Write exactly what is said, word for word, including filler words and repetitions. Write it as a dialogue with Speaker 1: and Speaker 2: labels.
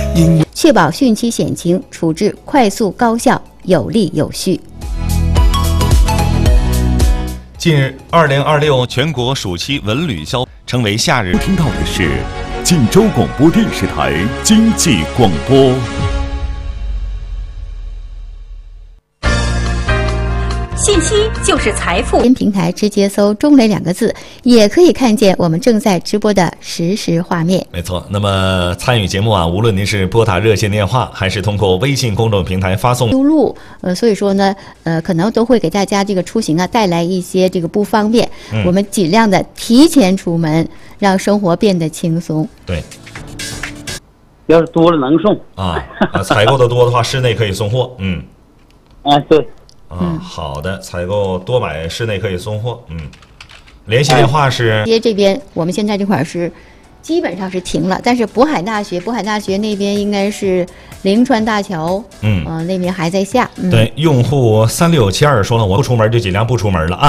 Speaker 1: 确保汛期险情处置快速高效、有力有序。
Speaker 2: 近日，二零二六全国暑期文旅消成为夏日。
Speaker 3: 听到的是晋州广播电视台经济广播。
Speaker 4: 信息就是财富。
Speaker 1: 平台直接搜“中雷”两个字，也可以看见我们正在直播的实时画面。
Speaker 2: 没错，那么参与节目啊，无论您是拨打热线电话，还是通过微信公众平台发送
Speaker 1: 修路，呃，所以说呢，呃，可能都会给大家这个出行啊带来一些这个不方便。嗯、我们尽量的提前出门，让生活变得轻松。
Speaker 2: 对。
Speaker 5: 要是多了能送
Speaker 2: 啊啊，采购的多的话，室内可以送货。嗯。
Speaker 5: 啊，对。
Speaker 2: 啊，好的，采购多买室内可以送货。嗯，联系电话是。
Speaker 1: 街这边我们现在这块是基本上是停了，但是渤海大学，渤海大学那边应该是灵川大桥，嗯，呃，那边还在下。嗯、
Speaker 2: 对，用户三六七二说了，我不出门就尽量不出门了啊。